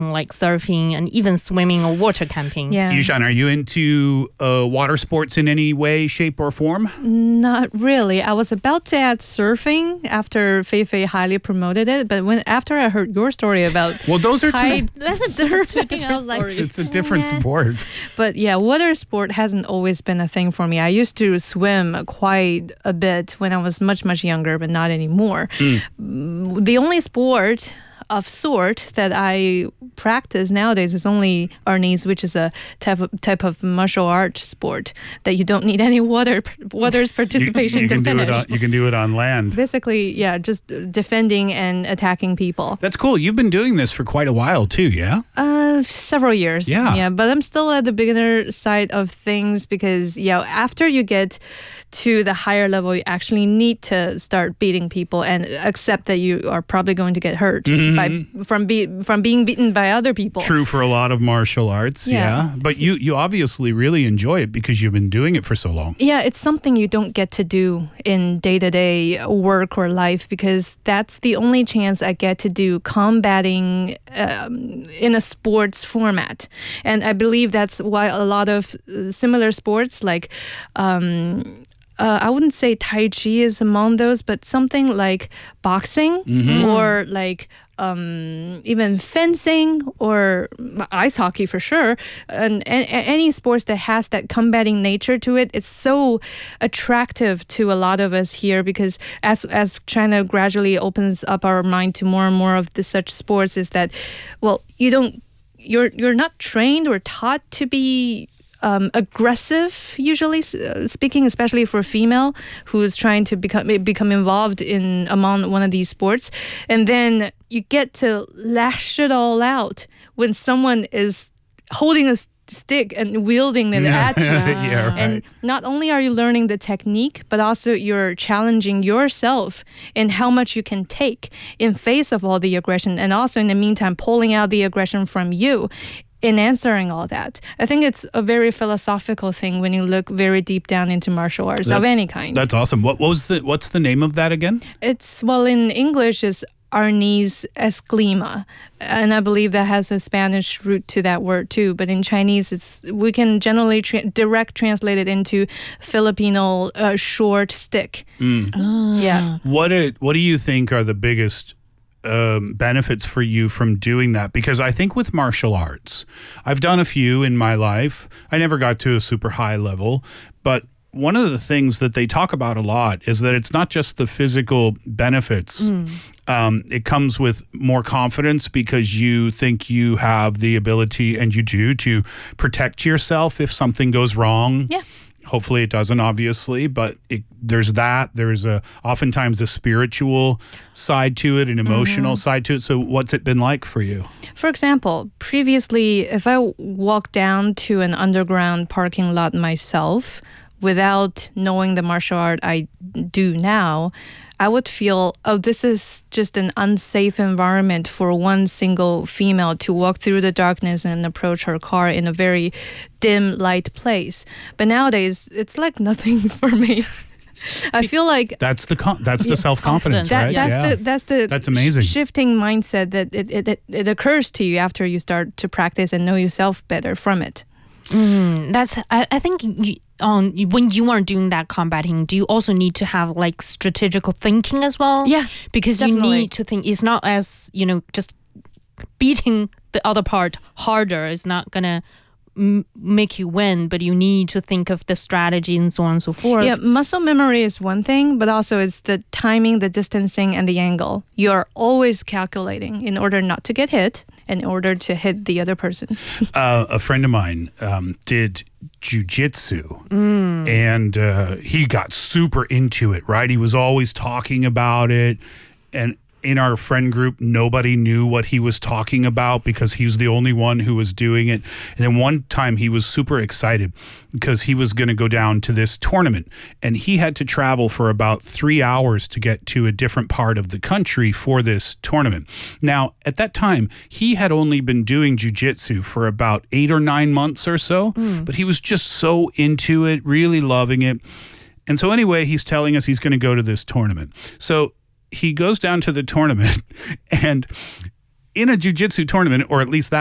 like surfing and even swimming or water camping. Yeah. Yushan, are you into water sports in any way, shape, or form? Not really. I was about to add surfing after Fei highly promoted it, but after I heard your story about Well, those are two. That's a different thing, I was like, It's a different sport. But yeah, water sport hasn't always been a thing for me. I used to swim quite a bit when I was much, much younger, but not anymore. The only sport of sort that I practice nowadays is only Arnis, which is a type of martial art sport that you don't need any water's participation to finish. You can do it on land. Basically, yeah, just defending and attacking people. That's cool. You've been doing this for quite a while too, yeah? Several years. Yeah. But I'm still at the beginner side of things because, after you get to the higher level, you actually need to start beating people and accept that you are probably going to get hurt from being beaten by other people. True for a lot of martial arts, yeah. But you obviously really enjoy it because you've been doing it for so long. Yeah, it's something you don't get to do in day-to-day work or life because that's the only chance I get to do combating in a sports format. And I believe that's why a lot of similar sports like I wouldn't say Tai Chi is among those, but something like boxing or like even fencing or ice hockey for sure, and any sports that has that combating nature to it, it's so attractive to a lot of us here because as China gradually opens up our mind to more and more of such sports, is that, well, you're not trained or taught to be aggressive, usually speaking, especially for a female who's trying to become involved among one of these sports, and then you get to lash it all out when someone is holding a stick and wielding it at you. Yeah, right. And not only are you learning the technique, but also you're challenging yourself in how much you can take in face of all the aggression, and also in the meantime pulling out the aggression from you in answering all that. I think it's a very philosophical thing when you look very deep down into martial arts of any kind. That's awesome. What's the name of that again? It's, well, in English is Arnis Eskrima, and I believe that has a Spanish root to that word too. But in Chinese, we can generally direct translate it into Filipino short stick. Yeah. What do you think are the biggest benefits for you from doing that? Because I think with martial arts, I've done a few in my life. I never got to a super high level, but one of the things that they talk about a lot is that it's not just the physical benefits. It comes with more confidence because you think you have the ability, and you do, to protect yourself if something goes wrong. Yeah. Hopefully it doesn't, obviously, but there's that. There's oftentimes a spiritual side to it, an emotional side to it. So what's it been like for you? For example, previously, if I walk down to an underground parking lot myself without knowing the martial art I do now, I would feel, this is just an unsafe environment for one single female to walk through the darkness and approach her car in a very dim light place. But nowadays, it's like nothing for me. I feel like that's the self-confidence, right? That's amazing. Shifting mindset that it occurs to you after you start to practice and know yourself better from it. I think when you are doing that combating, do you also need to have like strategical thinking as well? Yeah, because definitely. You need to think. It's not as just beating the other part harder is not gonna make you win, but you need to think of the strategy and so on and so forth. Yeah, muscle memory is one thing, but also it's the timing, the distancing, and the angle. You're always calculating in order not to get hit, in order to hit the other person. A friend of mine did jiu-jitsu, and he got super into it, right? He was always talking about it, and in our friend group, nobody knew what he was talking about because he was the only one who was doing it. And then one time he was super excited because he was going to go down to this tournament, and he had to travel for about 3 hours to get to a different part of the country for this tournament. Now, at that time, he had only been doing jiu-jitsu for about 8 or 9 months or so, but he was just so into it, really loving it. And so anyway, he's telling us he's going to go to this tournament. So he goes down to the tournament, and in a jiu-jitsu tournament, or at least that